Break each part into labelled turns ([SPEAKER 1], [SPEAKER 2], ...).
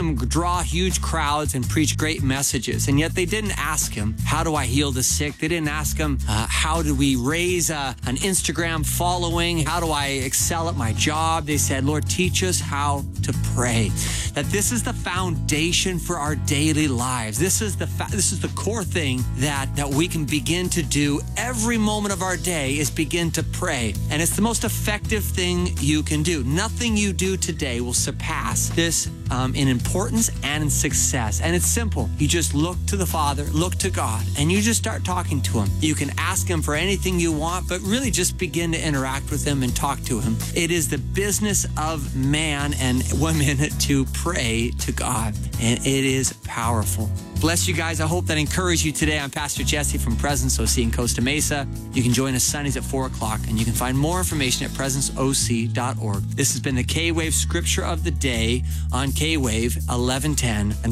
[SPEAKER 1] him draw huge crowds and preach great messages. And yet they didn't ask him, how do I heal the sick? They didn't ask him, how do we raise an Instagram following? How do I excel at my job? They said, Lord, teach us how to pray. That this is the foundation for our daily lives. This is the core thing that we can begin to do every moment of our day is begin to pray. And it's the most effective thing you can do. Nothing you do today will surpass this in importance and in success. And it's simple. You just look to the Father, look to God, and you just start talking to him. You can ask him for anything you want, but really just begin to interact with him and talk to him. It is the business of man and women to pray to God, and it is powerful. Bless you guys. I hope that encouraged you today. I'm Pastor Jesse from Presence OC in Costa Mesa. You can join us Sundays at 4 o'clock, and you can find more information at presenceoc.org. This has been the K-Wave Scripture of the Day on K-Wave 1110 and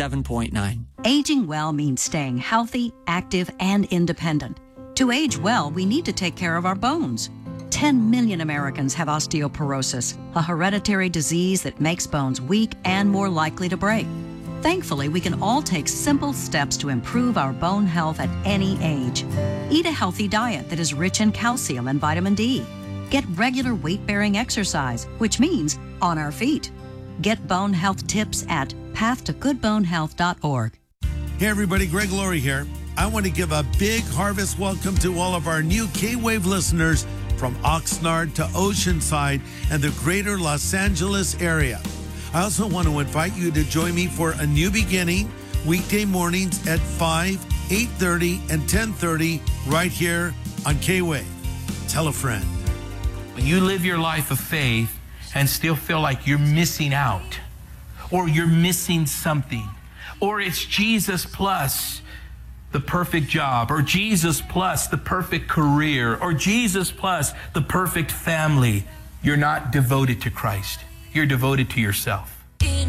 [SPEAKER 1] 107.9.
[SPEAKER 2] Aging well means staying healthy, active, and independent. To age well, we need to take care of our bones. 10 million Americans have osteoporosis, a hereditary disease that makes bones weak and more likely to break. Thankfully, we can all take simple steps to improve our bone health at any age. Eat a healthy diet that is rich in calcium and vitamin D. Get regular weight-bearing exercise, which means on our feet. Get bone health tips at pathtogoodbonehealth.org.
[SPEAKER 3] Hey everybody, Greg Laurie here. I want to give a big harvest welcome to all of our new K-Wave listeners from Oxnard to Oceanside and the greater Los Angeles area. I also want to invite you to join me for A New Beginning, weekday mornings at 5, 8:30, and 10:30 right here on K-Wave. Tell a friend.
[SPEAKER 4] When you live your life of faith and still feel like you're missing out, or you're missing something, or it's Jesus plus the perfect job, or Jesus plus the perfect career, or Jesus plus the perfect family, you're not devoted to Christ. You're devoted to yourself.